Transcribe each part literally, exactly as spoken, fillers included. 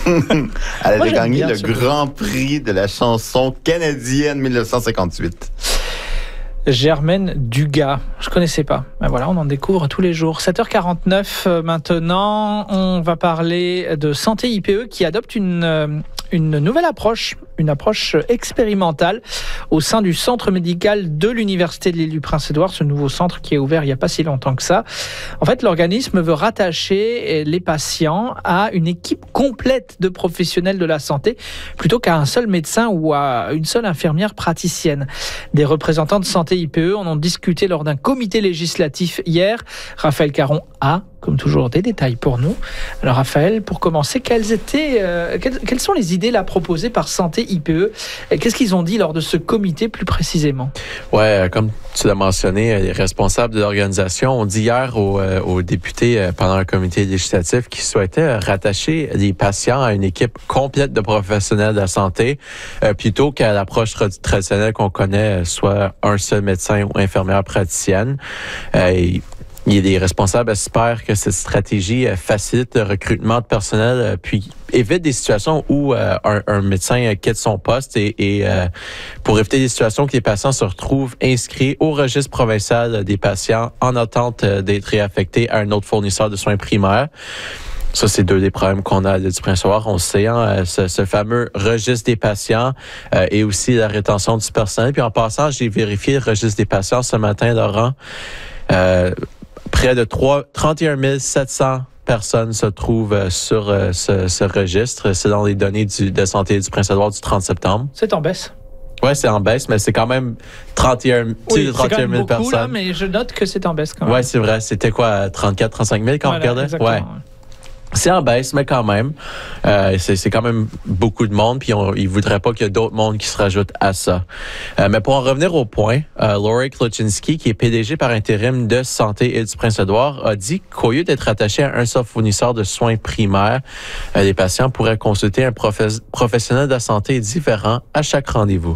Elle Moi, avait gagné bien le ce Grand Prix de la chanson canadienne dix-neuf cent cinquante-huit. Germaine Dugas, je connaissais pas. Ben voilà, on en découvre tous les jours. sept heures quarante-neuf euh, maintenant, on va parler de Santé I P E qui adopte une, euh, une nouvelle approche, une approche expérimentale au sein du centre médical de l'Université de l'Île-du-Prince-Édouard, ce nouveau centre qui est ouvert il n'y a pas si longtemps que ça. En fait, l'organisme veut rattacher les patients à une équipe complète de professionnels de la santé plutôt qu'à un seul médecin ou à une seule infirmière praticienne. Des représentants de Santé I P E en ont discuté lors d'un comité législatif hier. Raphaël Caron a, comme toujours, des détails pour nous. Alors Raphaël, pour commencer, quelles étaient, euh, quelles, quelles sont les idées là proposées par Santé I P E? Qu'est-ce qu'ils ont dit lors de ce comité plus précisément? Ouais, comme tu l'as mentionné, les responsables de l'organisation ont dit hier aux, euh, aux députés euh, pendant un comité législatif qu'ils souhaitaient rattacher les patients à une équipe complète de professionnels de la santé euh, plutôt qu'à l'approche traditionnelle qu'on connaît, soit un seul médecin ou infirmière praticienne. Euh, et, Il y a des responsables espèrent que cette stratégie facilite le recrutement de personnel puis évite des situations où euh, un, un médecin quitte son poste et, et euh, pour éviter des situations que les patients se retrouvent inscrits au registre provincial des patients en attente d'être réaffectés à un autre fournisseur de soins primaires. Ça, c'est deux des problèmes qu'on a à l'Île-du-Prince-Édouard. On sait, hein, ce, ce fameux registre des patients euh, et aussi la rétention du personnel. Puis en passant, j'ai vérifié le registre des patients ce matin, Laurent. Euh, Près de trente et un mille sept cents personnes se trouvent sur euh, ce, ce registre. C'est dans les données du, de santé du Prince-Édouard du trente septembre. C'est en baisse. Oui, c'est en baisse, mais c'est quand même trente et un, oui, trente et un mille personnes. Là, mais je note que c'est en baisse quand même. Oui, c'est vrai. C'était quoi, trente-quatre, trente-cinq mille quand voilà, on regardait? Ouais. C'est en baisse, mais quand même, euh, c'est, c'est quand même beaucoup de monde, puis on, ils voudraient pas qu'il y ait d'autres mondes qui se rajoutent à ça. Euh, mais pour en revenir au point, euh, Lori Kluczynski, qui est P D G par intérim de Santé Île-du-Prince-Édouard, a dit qu'au lieu d'être attaché à un seul fournisseur de soins primaires, euh, les patients pourraient consulter un profe- professionnel de la santé différent à chaque rendez-vous.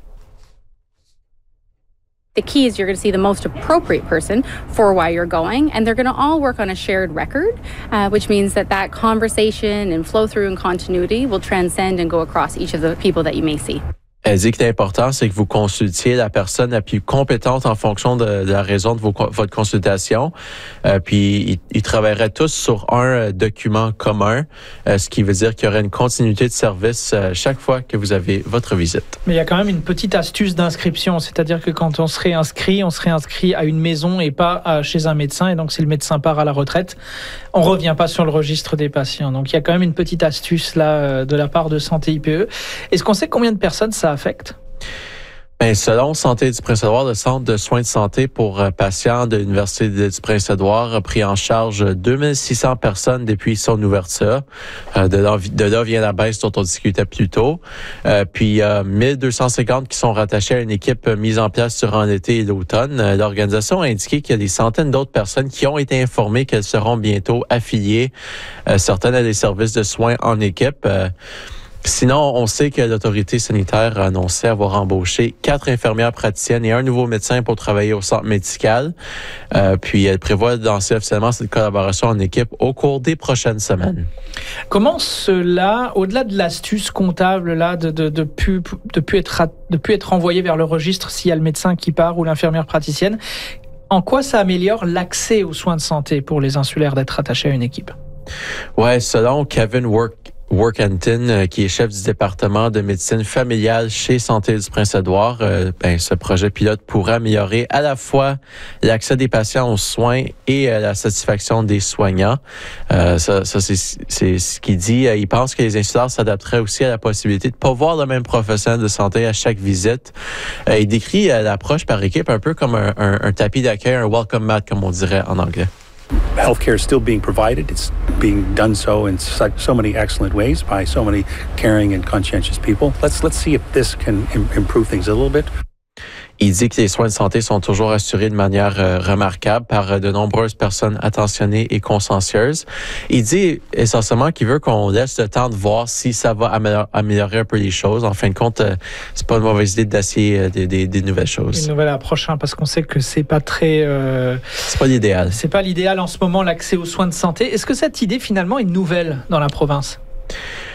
The key is you're going to see the most appropriate person for why you're going, and they're going to all work on a shared record, uh, which means that that conversation and flow through and continuity will transcend and go across each of the people that you may see. Elle dit que l'important, c'est que vous consultiez la personne la plus compétente en fonction de, de la raison de vos, votre consultation. Euh, puis, ils, ils travailleraient tous sur un euh, document commun, euh, ce qui veut dire qu'il y aurait une continuité de service euh, chaque fois que vous avez votre visite. Mais il y a quand même une petite astuce d'inscription, c'est-à-dire que quand on se réinscrit, on se réinscrit à une maison et pas à, chez un médecin. Et donc, si le médecin part à la retraite, on revient pas sur le registre des patients. Donc, il y a quand même une petite astuce là de la part de Santé I P E. Est-ce qu'on sait combien de personnes ça affecte? Bien, selon Santé du Prince-Édouard, le Centre de soins de santé pour patients de l'Université du Prince-Édouard a pris en charge deux mille six cents personnes depuis son ouverture. Euh, de, là, de là vient la baisse dont on discutait plus tôt. Euh, puis, euh, mille deux cent cinquante qui sont rattachés à une équipe mise en place durant l'été et l'automne. Euh, l'organisation a indiqué qu'il y a des centaines d'autres personnes qui ont été informées qu'elles seront bientôt affiliées, euh, certaines à des services de soins en équipe. Euh, Sinon, on sait que l'autorité sanitaire a annoncé avoir embauché quatre infirmières praticiennes et un nouveau médecin pour travailler au centre médical. Euh, puis, elle prévoit de lancer officiellement cette collaboration en équipe au cours des prochaines semaines. Comment cela, au-delà de l'astuce comptable là, de de de plus de plus être de plus être envoyé vers le registre s'il y a le médecin qui part ou l'infirmière praticienne, en quoi ça améliore l'accès aux soins de santé pour les insulaires d'être attachés à une équipe? Ouais, selon Kevin Work. Workhampton, qui est chef du département de médecine familiale chez Santé du Prince-Édouard, euh, ben, ce projet pilote pourra améliorer à la fois l'accès des patients aux soins et euh, la satisfaction des soignants. Euh, ça, ça c'est, c'est ce qu'il dit. Il pense que les insulaires s'adapteraient aussi à la possibilité de ne pas voir le même professionnel de santé à chaque visite. Euh, il décrit euh, l'approche par équipe un peu comme un, un, un tapis d'accueil, un welcome mat, comme on dirait en anglais. Healthcare is still being provided. It's being done so in so, so many excellent ways by so many caring and conscientious people. Let's let's see if this can im- improve things a little bit. Il dit que les soins de santé sont toujours assurés de manière euh, remarquable par euh, de nombreuses personnes attentionnées et consciencieuses. Il dit essentiellement qu'il veut qu'on laisse le temps de voir si ça va amélior- améliorer un peu les choses. En fin de compte, euh, c'est pas une mauvaise idée d'essayer euh, des, des, des nouvelles choses. Une nouvelle approche, hein, parce qu'on sait que c'est pas très... Euh, c'est pas l'idéal. C'est pas l'idéal en ce moment, l'accès aux soins de santé. Est-ce que cette idée, finalement, est nouvelle dans la province?